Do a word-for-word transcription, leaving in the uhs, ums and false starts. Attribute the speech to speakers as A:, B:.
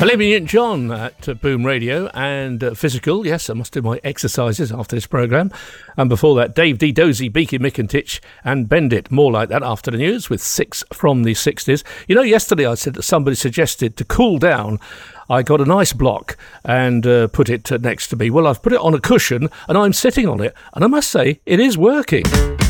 A: Olivia Newton-John at uh, Boom Radio and uh, Physical. Yes, I must do my exercises after this programme. And before that, Dave D. Dozy, Beaky Mickentich and Bend It. More like that after the news with six from the sixties. You know, yesterday I said that somebody suggested to cool down. I got a nice block and uh, put it uh, next to me. Well, I've put it on a cushion and I'm sitting on it. And I must say, it is working.